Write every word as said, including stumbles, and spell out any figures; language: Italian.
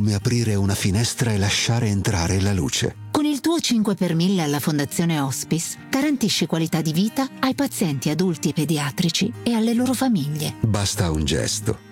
come aprire una finestra e lasciare entrare la luce. Con il tuo cinque per mille alla Fondazione Hospice garantisci qualità di vita ai pazienti adulti e pediatrici e alle loro famiglie. Basta un gesto.